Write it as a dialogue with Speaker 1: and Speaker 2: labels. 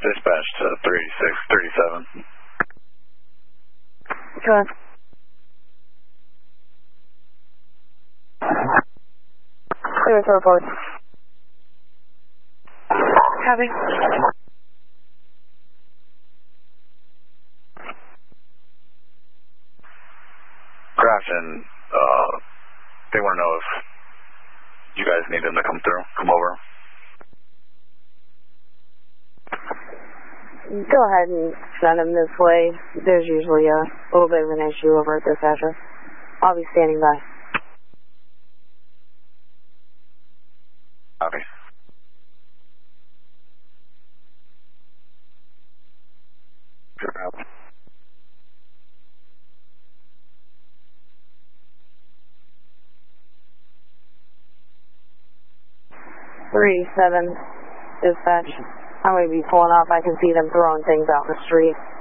Speaker 1: Dispatch to 3637.
Speaker 2: Go ahead. Clear to report. Copy.
Speaker 1: Crash, and they want to know if you guys need them to come through, come over.
Speaker 2: Go ahead and send them this way. There's usually a little bit of an issue over at this address. I'll be standing by.
Speaker 1: Copy. Sure.
Speaker 2: 37 dispatch. I'm going to be pulling off. I can see them throwing things out in the street.